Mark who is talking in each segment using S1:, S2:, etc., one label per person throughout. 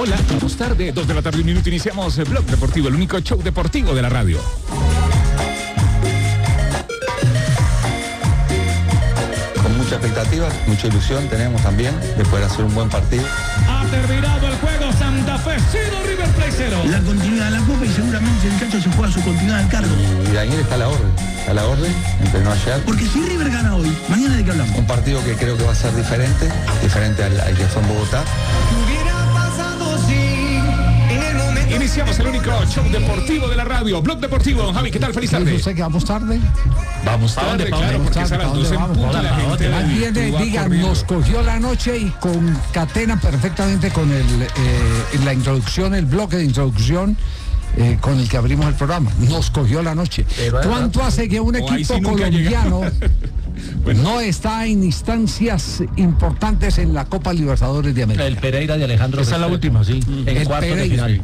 S1: Hola, vamos tarde, 2 de la tarde, 1 minuto, iniciamos Blog Deportivo, el único show deportivo de la radio.
S2: Con mucha expectativa, mucha ilusión tenemos también de poder hacer un buen partido.
S3: Ha terminado el juego, Santa Fe 0, River Plate 0.
S4: La continuidad de la Copa y seguramente el Chacho se juega su continuidad al cargo.
S2: Y Daniel está a la orden, entrenó ayer.
S4: Porque si River gana hoy, ¿mañana de qué hablamos?
S2: Un partido que creo que va a ser diferente al que fue en Bogotá.
S1: Iniciamos el único show deportivo de la radio, Blog Deportivo. Don Javi, ¿qué tal? Feliz tarde.
S5: ¿Usted que vamos tarde?
S1: Vamos tarde, claro, porque es a las 12 en punto. La gente
S5: Más bien, digan, nos cogió la noche y concatena perfectamente con la introducción, el bloque de introducción con el que abrimos el programa. Nos cogió la noche. ¿Cuánto hace que un equipo colombiano bueno, no está en instancias importantes en la Copa Libertadores de América?
S6: El Pereira de Alejandro. Esa es la última, sí. En cuartos de final.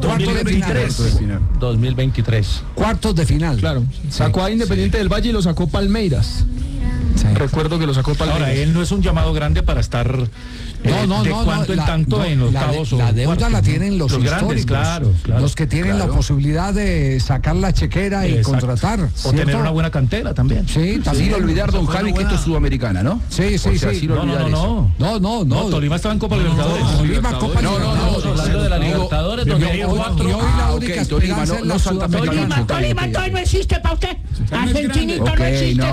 S6: 2023.
S5: Cuartos de final.
S7: Claro. Sacó a Independiente del Valle y lo sacó Palmeiras. Sí. Recuerdo que lo sacó Palmeiras.
S6: Ahora, él no es un llamado grande para estar cuanto en tanto en octavos.
S5: La deuda la tienen los históricos,
S6: claro,
S5: los que tienen la posibilidad de sacar la chequera y contratar.
S6: O
S5: ¿cierto?
S6: tener una buena cantera también.
S5: Sí, también.
S7: Sin olvidar, don Javi, que esto es Sudamericana, ¿no?
S5: Sí.
S6: No, Tolima estaba en Copa Libertadores.
S5: Tolima, Copa
S6: Libertadores. Hablando de la Libertadores, donde
S5: hoy la única esperanza es la Sudamericana.
S8: Tolima no existe para usted. Argentinito no existe.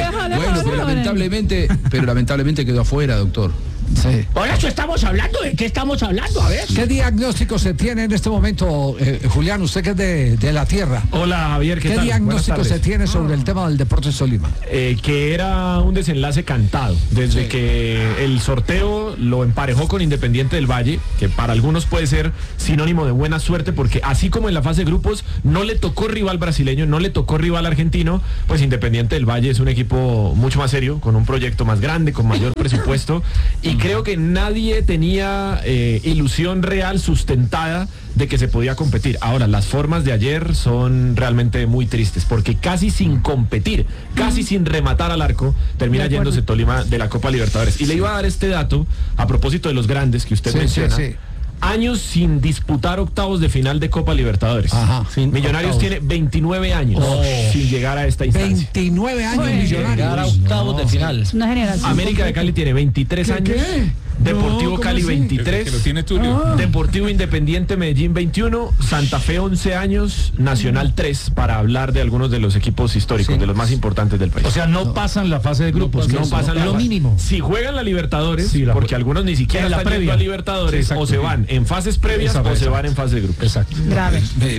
S7: Bueno, pero lamentablemente quedó afuera, doctor.
S5: Sí.
S8: Por eso estamos hablando, ¿de qué estamos hablando? A ver.
S5: ¿Qué diagnóstico se tiene en este momento, Julián, usted que es de la tierra?
S9: Hola, Javier, ¿qué tal?
S5: ¿Qué diagnóstico se tiene sobre el tema del Deportes Tolima?
S9: Que era un desenlace cantado, desde que el sorteo lo emparejó con Independiente del Valle, que para algunos puede ser sinónimo de buena suerte, porque así como en la fase de grupos no le tocó rival brasileño, no le tocó rival argentino, pues Independiente del Valle es un equipo mucho más serio, con un proyecto más grande, con mayor presupuesto, y creo que nadie tenía ilusión real sustentada de que se podía competir. Ahora, las formas de ayer son realmente muy tristes, porque casi sin competir, casi sin rematar al arco, termina yéndose Tolima de la Copa Libertadores. Y le iba a dar este dato a propósito de los grandes que usted menciona. Sí. Años sin disputar octavos de final de Copa Libertadores.
S5: Ajá,
S9: Millonarios tiene 29 años sin llegar a esta instancia.
S5: 29 años Millonarios.
S6: Llegar a octavos de final.
S8: Una generación.
S9: América de Cali tiene 23 años. Deportivo Cali 23,
S1: que lo tiene Tulio.
S9: Deportivo Independiente Medellín 21, Santa Fe 11 años, Nacional 3, para hablar de algunos de los equipos históricos, de los más importantes del país.
S6: O sea, no pasan la fase de grupos,
S9: no pasan
S6: lo mínimo.
S9: Si juegan la Libertadores, porque algunos ni siquiera están yendo a Libertadores, o se van en fases previas o se van en fase de grupos.
S6: Exacto.
S8: Grave.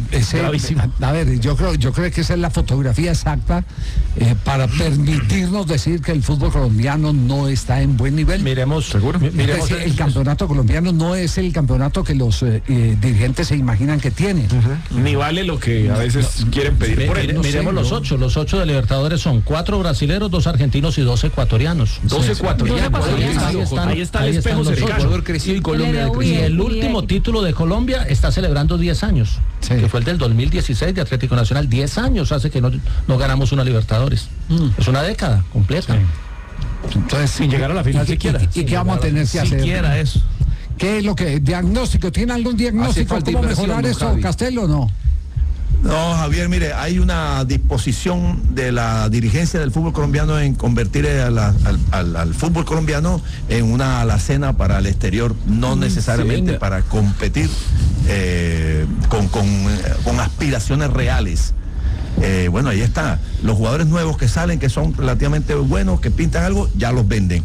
S5: A ver, yo creo que esa es la fotografía exacta para permitirnos decir que el fútbol colombiano no está en buen nivel.
S6: Miremos, seguro.
S5: El campeonato colombiano no es el campeonato que los dirigentes se imaginan que tiene.
S9: Ni vale lo que a veces quieren pedir por él.
S6: Miremos los 8. Los 8 de Libertadores son 4 brasileros, 2 argentinos y 2 ecuatorianos.
S9: 2 ecuatorianos. Ahí está el espejo cercano.
S7: Ecuador creció y Colombia
S6: Y el último título de Colombia está celebrando 10 años, que fue el del 2016 de Atlético Nacional. 10 años hace que no ganamos una Libertadores. Es una década completa.
S5: Sí. Entonces,
S6: sin llegar a la final siquiera.
S5: ¿Y qué vamos a tener que hacer?
S6: Siquiera eso.
S5: ¿Qué es lo que diagnóstico? ¿Tiene algún diagnóstico cómo mejorar esto, Castelo, o no?
S4: No, Javier, mire, hay una disposición de la dirigencia del fútbol colombiano en convertir al fútbol colombiano en una alacena para el exterior, no necesariamente para competir con aspiraciones reales. Bueno, ahí está. Los jugadores nuevos que salen, que son relativamente buenos, que pintan algo, ya los venden.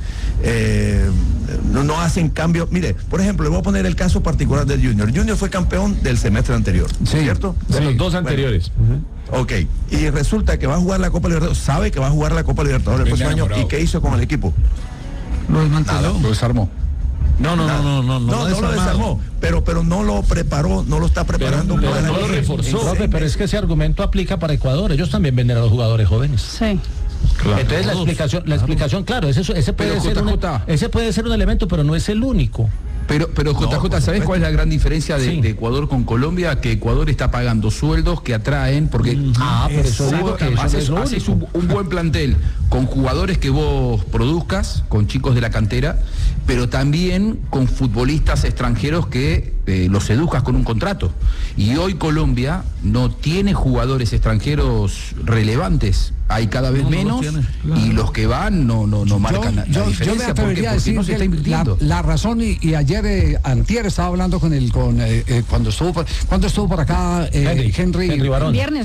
S4: No hacen cambio. Mire, por ejemplo, le voy a poner el caso particular del Junior. Junior fue campeón del semestre anterior, ¿cierto?
S9: De los 2 anteriores.
S4: Ok, y resulta que va a jugar la Copa Libertadores, sabe que va a jugar la Copa Libertadores el próximo año. ¿Y qué hizo con el equipo?
S5: Lo desmanteló.
S7: Lo desarmó.
S4: No lo desarmó, pero no lo preparó, no lo está preparando.
S9: No lo reforzó.
S6: Pero es que ese argumento aplica para Ecuador. Ellos también venden a los jugadores jóvenes.
S8: Sí.
S6: Claro. Entonces la explicación, claro, ese puede ser un elemento, pero no es el único.
S10: Pero JJ, ¿sabés cuál es la gran diferencia de Ecuador con Colombia? Que Ecuador está pagando sueldos que atraen, porque haces un buen plantel con jugadores que vos produzcas, con chicos de la cantera, pero también con futbolistas extranjeros que los educas con un contrato. Y hoy Colombia no tiene jugadores extranjeros relevantes. Hay cada vez menos, y los que van no marcan la diferencia.
S5: Yo me atrevería a decir no se está invirtiendo. La razón, y ayer, antier estaba hablando cuando estuvo por acá Henry Barón.
S8: Viernes.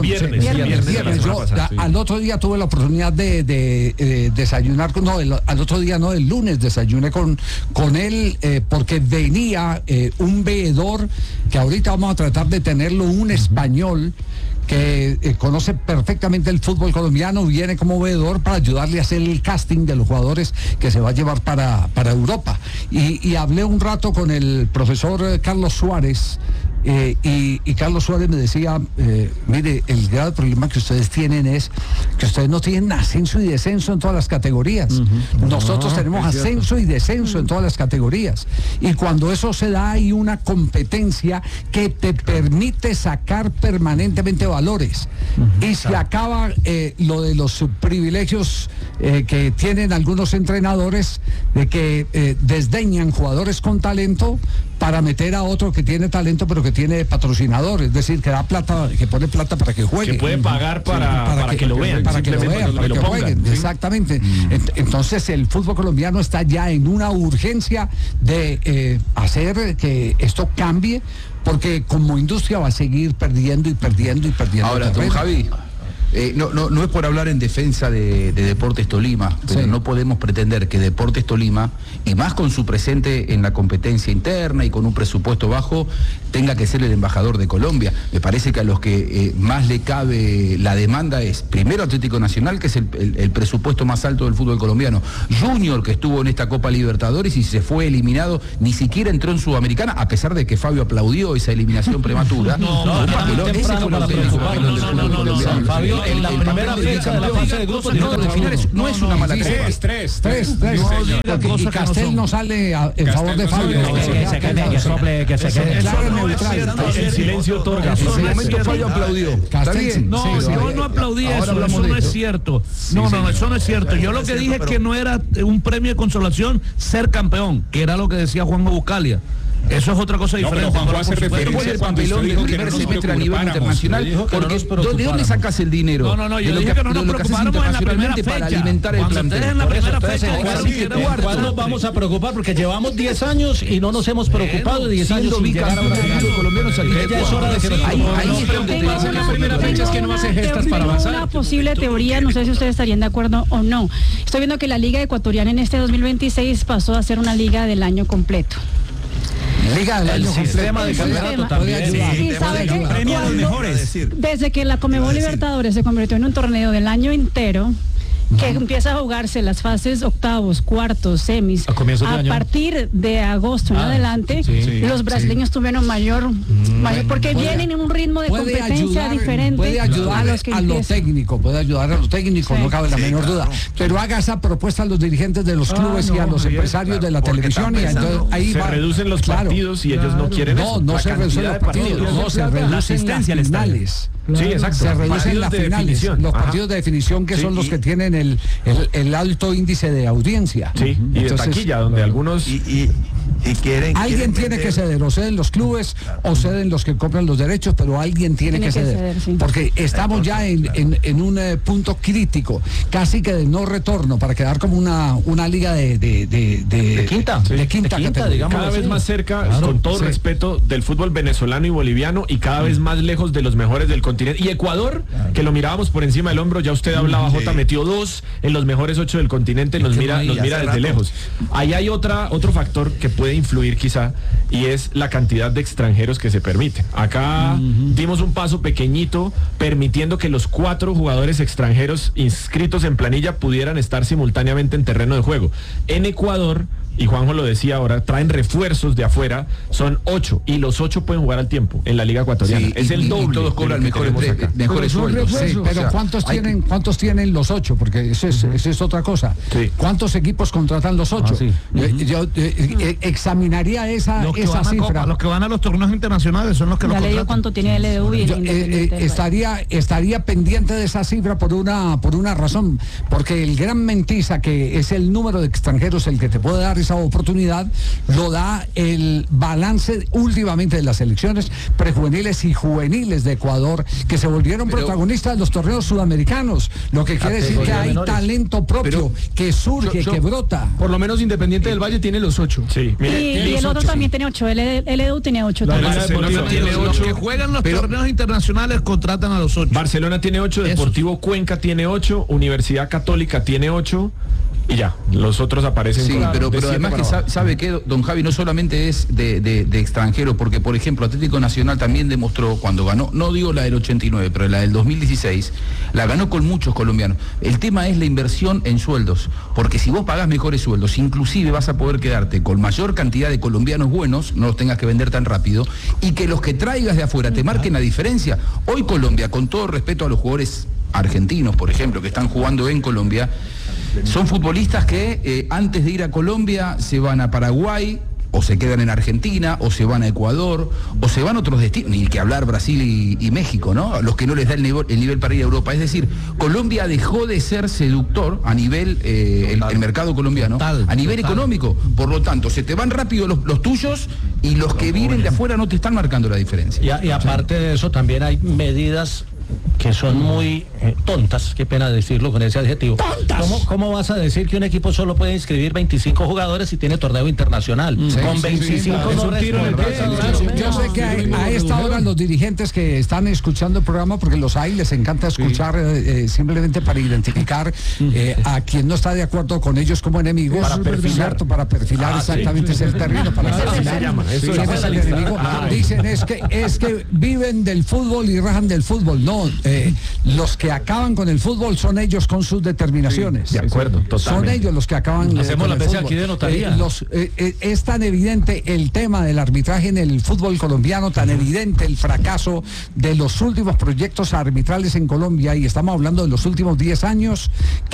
S5: Al otro día tuve la oportunidad de desayunar, al otro día no, el lunes desayuné con él, porque venía un veedor, que ahorita vamos a tratar de tenerlo, un español que conoce perfectamente el fútbol colombiano, viene como veedor para ayudarle a hacer el casting de los jugadores que se va a llevar para Europa. Y hablé un rato con el profesor Carlos Suárez, y Carlos Suárez me decía, mire, el grave problema que ustedes tienen es que ustedes no tienen ascenso y descenso en todas las categorías. Nosotros tenemos ascenso y descenso en todas las categorías, y cuando eso se da hay una competencia que te permite sacar permanentemente valores, y se acaba lo de los privilegios que tienen algunos entrenadores, de que desdeñan jugadores con talento para meter a otro que tiene talento pero que tiene patrocinador, es decir, que da plata, que pone plata para que juegue.
S9: Que puede pagar para que lo vean.
S5: Para que lo vean, para que jueguen, ¿sí? Exactamente. Entonces el fútbol colombiano está ya en una urgencia de hacer que esto cambie, porque como industria va a seguir perdiendo.
S10: Ahora, don Javi, no es por hablar en defensa de Deportes Tolima, pero no podemos pretender que Deportes Tolima, y más con su presente en la competencia interna y con un presupuesto bajo, tenga que ser el embajador de Colombia. Me parece que a los que más le cabe la demanda es, primero, Atlético Nacional, que es el presupuesto más alto del fútbol colombiano, Junior, que estuvo en esta Copa Libertadores y se fue eliminado, ni siquiera entró en Sudamericana, a pesar de que Fabio aplaudió esa eliminación prematura.
S6: Fabio, en la primera fecha de la fase de grupos
S10: no es una mala cosa.
S5: Tres. Y Castel no sale en favor de Fabio.
S6: Que se quede.
S9: El silencio otorga.
S10: En ese momento Fabio aplaudió.
S11: ¿Está bien? No, yo no aplaudí eso no es cierto. No, eso no es cierto. Yo lo que dije es que no era un premio de consolación ser campeón, que era lo que decía Juanjo Buscalia. Eso es otra cosa diferente.
S10: ¿Cuál es el papelón del primer semestre a nivel internacional? Porque ¿de dónde sacas el dinero?
S11: No, yo dije que no nos preocupáramos en la primera fecha.
S10: Para alimentar el plantel.
S11: En la primera fecha.
S6: ¿Cuándo nos vamos a preocupar? Porque llevamos 10 años y no nos hemos preocupado de 10 años sin llegar a una colombiano. Ya es hora de que nos
S8: ahí en la primera fecha es que no hace gestas para avanzar. Una posible teoría, no sé si ustedes estarían de acuerdo o no. Estoy viendo que la Liga Ecuatoriana en este 2026 pasó a ser una liga del año completo.
S5: Liga del año
S6: sistema de campeonato también.
S8: Sí, ¿sabe qué?
S7: Premia a los mejores.
S8: Desde que la Conmebol Libertadores se convirtió en un torneo del año entero, que empieza a jugarse las fases octavos, cuartos, semis, a partir de agosto en adelante, los brasileños tuvieron mayor porque vienen en un ritmo de competencia diferente.
S5: Puede ayudar a lo técnico, no cabe la menor duda, pero haga esa propuesta a los dirigentes de los clubes y a los empresarios de la televisión, y entonces ahí
S9: se reducen los partidos y ellos no quieren eso.
S5: No se reducen los partidos, no se reducen las finales.
S9: Sí, exacto.
S5: Se reducen las finales, los partidos de definición, que son los que tienen el alto índice de audiencia.
S9: Sí, y de taquilla, donde algunos...
S5: Alguien tiene que ceder, o ceden los clubes o ceden los que compran los derechos, pero alguien tiene que ceder, porque estamos ya en un punto crítico, casi que de no retorno, para quedar como una liga de quinta categoría,
S9: digamos, cada vez más cerca, con todo respeto, del fútbol venezolano y boliviano, y cada vez más lejos de los mejores del continente. Y Ecuador, que lo mirábamos por encima del hombro, ya usted hablaba, Jota, metió 2 en los mejores 8 del continente, nos mira desde lejos. Ahí hay otro factor que puede influir quizá, y es la cantidad de extranjeros que se permiten. Acá dimos un paso pequeñito permitiendo que los 4 jugadores extranjeros inscritos en planilla pudieran estar simultáneamente en terreno de juego. En Ecuador, y Juanjo lo decía ahora, traen refuerzos de afuera, son 8, y los 8 pueden jugar al tiempo en la Liga Ecuatoriana.
S10: Sí,
S9: es el doble.
S10: Y todos cobran mejores sueldos.
S5: Sí, pero ¿cuántos tienen los 8? Porque eso es otra cosa. Sí. ¿Cuántos equipos contratan los 8? Sí. Yo examinaría esa cifra.
S11: Los que van a los torneos internacionales son los que los contratan.
S8: Ya le cuánto tiene el LDU y
S5: estaría pendiente de esa cifra por una razón, porque el Gran Mentiza, que es el número de extranjeros el que te puede dar esa oportunidad, lo da el balance últimamente de las selecciones prejuveniles y juveniles de Ecuador, que se volvieron protagonistas de los torneos sudamericanos, lo que quiere decir que hay talento propio que surge, que brota.
S7: Por lo menos Independiente del Valle tiene los 8.
S9: Sí,
S8: y el otro también tiene 8, el EDU tiene 8 también.
S11: Los que juegan los torneos internacionales contratan a los 8.
S9: Barcelona tiene 8, Deportivo Cuenca tiene 8, Universidad Católica tiene 8, y ya, los otros aparecen.
S10: Sí, pero además que sabe que don Javi no solamente es de extranjero, porque por ejemplo Atlético Nacional también demostró cuando ganó, no digo la del 89, pero la del 2016, la ganó con muchos colombianos. El tema es la inversión en sueldos, porque si vos pagás mejores sueldos, inclusive vas a poder quedarte con mayor cantidad de colombianos buenos, no los tengas que vender tan rápido, y que los que traigas de afuera te marquen la diferencia. Hoy Colombia, con todo respeto a los jugadores argentinos, por ejemplo, que están jugando en Colombia, son futbolistas que antes de ir a Colombia se van a Paraguay, o se quedan en Argentina, o se van a Ecuador, o se van a otros destinos, ni que hablar Brasil y México, ¿no? Los que no les da el nivel para ir a Europa. Es decir, Colombia dejó de ser seductor a nivel, el mercado colombiano, a nivel económico. Por lo tanto, se te van rápido los tuyos y los que vienen de afuera no te están marcando la diferencia.
S6: Y aparte de eso, también hay medidas que son muy tontas, qué pena decirlo con ese adjetivo. ¿Cómo vas a decir que un equipo solo puede inscribir 25 jugadores si tiene torneo internacional? Con 25 no
S5: Yo sé que a esta hora los dirigentes que están escuchando el programa, porque los hay, les encanta escuchar simplemente para identificar a quien no está de acuerdo con ellos como enemigos, para perfilar exactamente ese terreno, para perfilar quién es el enemigo. Dicen es que viven del fútbol y rajan del fútbol. No, los que acaban con el fútbol son ellos con sus determinaciones.
S9: Sí, de acuerdo, totalmente.
S5: Son ellos los que acaban
S6: Hacemos la especie aquí de notaría.
S5: Es tan evidente el tema del arbitraje en el fútbol colombiano, tan evidente el fracaso de los últimos proyectos arbitrales en Colombia, y estamos hablando de los últimos 10 años,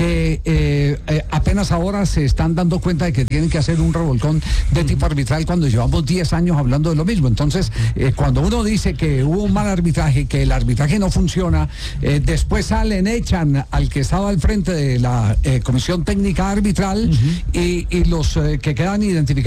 S5: que apenas ahora se están dando cuenta de que tienen que hacer un revolcón de tipo arbitral cuando llevamos 10 años hablando de lo mismo. Entonces, cuando uno dice que hubo un mal arbitraje, que el arbitraje no funciona, después salen, echan al que estaba al frente de la Comisión Técnica Arbitral y los que quedan identificados